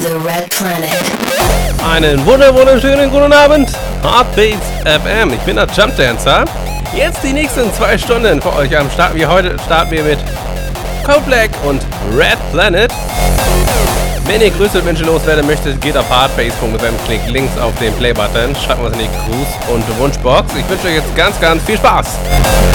The Red Planet. Einen wunderschönen guten Abend, Heartbeats FM. Ich bin der Jump Dancer. Jetzt die nächsten 2 Stunden für euch am Start. Wie heute starten wir mit Code Black und Red Planet. Wenn ihr Grüße und Wünsche loswerden möchtet, geht auf heartbeats.fm, klickt links auf den Play-Button, schreibt was in die Gruß- und Wunschbox. Ich wünsche euch jetzt ganz viel Spaß.